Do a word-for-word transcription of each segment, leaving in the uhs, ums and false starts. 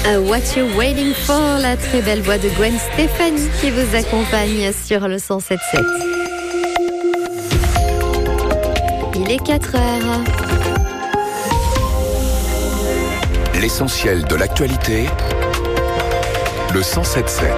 Uh, What You Waiting For, la très belle voix de Gwen Stefani qui vous accompagne sur le cent sept sept. Il est quatre heures. L'essentiel de l'actualité, le cent sept sept.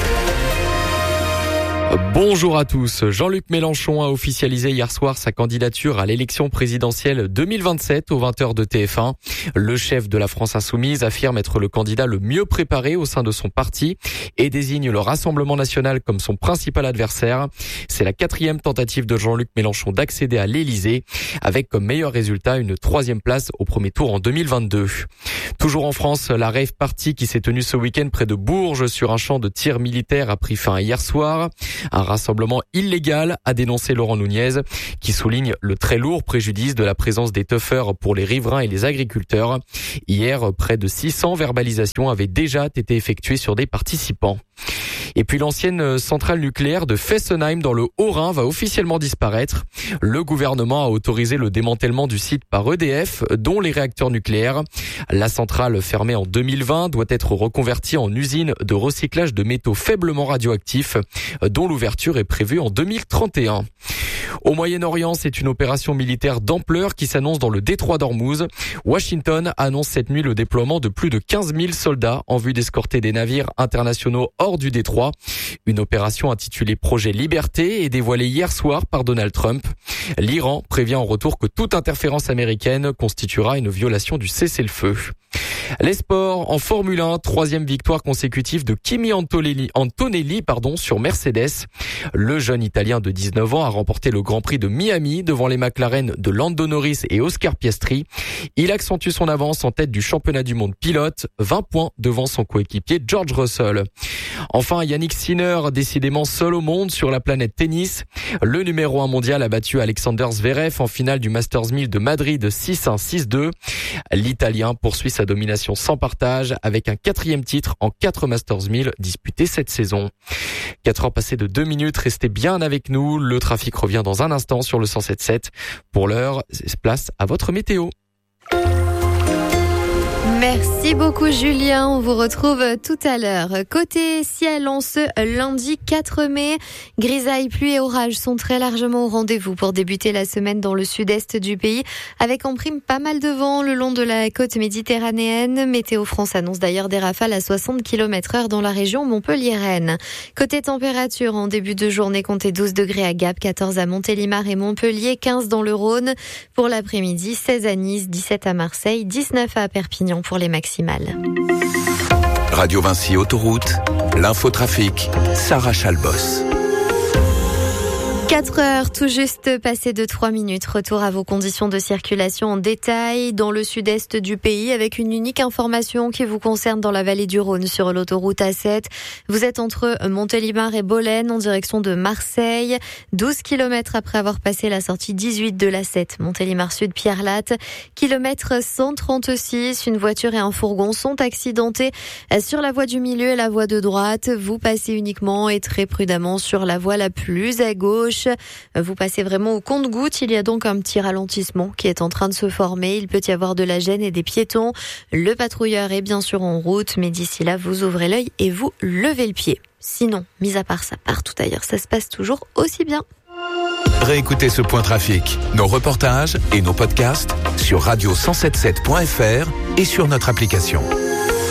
Bonjour à tous. Jean-Luc Mélenchon a officialisé hier soir sa candidature à l'élection présidentielle deux mille vingt-sept aux vingt heures de T F un. Le chef de la France Insoumise affirme être le candidat le mieux préparé au sein de son parti et désigne le Rassemblement national comme son principal adversaire. C'est la quatrième tentative de Jean-Luc Mélenchon d'accéder à l'Élysée, avec comme meilleur résultat une troisième place au premier tour en deux mille vingt-deux. Toujours en France, la rave party qui s'est tenue ce week-end près de Bourges sur un champ de tir militaire a pris fin hier soir. Un rassemblement illégal, a dénoncé Laurent Nunez, qui souligne le très lourd préjudice de la présence des teufeurs pour les riverains et les agriculteurs. Hier, près de six cents verbalisations avaient déjà été effectuées sur des participants. Et puis l'ancienne centrale nucléaire de Fessenheim dans le Haut-Rhin va officiellement disparaître. Le gouvernement a autorisé le démantèlement du site par E D F, dont les réacteurs nucléaires. La centrale fermée en deux mille vingt doit être reconvertie en usine de recyclage de métaux faiblement radioactifs, dont l'ouverture est prévue en deux mille trente et un. Au Moyen-Orient, c'est une opération militaire d'ampleur qui s'annonce dans le détroit d'Ormuz. Washington annonce cette nuit le déploiement de plus de quinze mille soldats en vue d'escorter des navires internationaux hors du détroit. Une opération intitulée Projet Liberté est dévoilée hier soir par Donald Trump. L'Iran prévient en retour que toute interférence américaine constituera une violation du cessez-le-feu. Les sports en Formule un, troisième victoire consécutive de Kimi Antonelli, Antonelli pardon, sur Mercedes. Le jeune Italien de dix-neuf ans a remporté le Grand Prix de Miami devant les McLaren de Lando Norris et Oscar Piastri. Il accentue son avance en tête du championnat du monde pilote, vingt points devant son coéquipier George Russell. Enfin, Yannick Sinner, décidément seul au monde sur la planète tennis. Le numéro un mondial a battu Alexander Zverev en finale du Masters mille de Madrid six un six deux. L'Italien poursuit sa domination sans partage avec un quatrième titre en quatre Masters mille disputés cette saison. quatre heures passées de deux minutes, restez bien avec nous. Le trafic revient dans un instant sur le cent sept sept. Pour l'heure, place à votre météo. Merci beaucoup Julien, on vous retrouve tout à l'heure. Côté ciel, en ce lundi quatre mai, grisaille, pluie et orages sont très largement au rendez-vous pour débuter la semaine dans le sud-est du pays, avec en prime pas mal de vent le long de la côte méditerranéenne. Météo France annonce d'ailleurs des rafales à soixante kilomètres heure dans la région montpelliéraine. Côté température, en début de journée, comptez douze degrés à Gap, quatorze à Montélimar et Montpellier, quinze dans le Rhône. Pour l'après-midi, seize à Nice, dix-sept à Marseille, dix-neuf à Perpignan pour les maximales. Radio Vinci Autoroute, l'infotrafic, Sarah Chalbos. quatre heures, tout juste passé de trois minutes. Retour à vos conditions de circulation en détail dans le sud-est du pays avec une unique information qui vous concerne dans la vallée du Rhône sur l'autoroute A sept. Vous êtes entre Montélimar et Bolène en direction de Marseille. douze kilomètres après avoir passé la sortie dix-huit de l'A sept. Montélimar Sud, Pierre-Latte. Kilomètre cent trente-six. Une voiture et un fourgon sont accidentés sur la voie du milieu et la voie de droite. Vous passez uniquement et très prudemment sur la voie la plus à gauche. Vous passez vraiment au compte-gouttes. Il y a donc un petit ralentissement qui est en train de se former. Il peut y avoir de la gêne et des piétons. Le patrouilleur est bien sûr en route, mais d'ici là, vous ouvrez l'œil et vous levez le pied. Sinon, mis à part ça, partout ailleurs, ça se passe toujours aussi bien. Réécoutez ce point trafic, nos reportages et nos podcasts sur radio cent soixante-dix-sept point f r et sur notre application.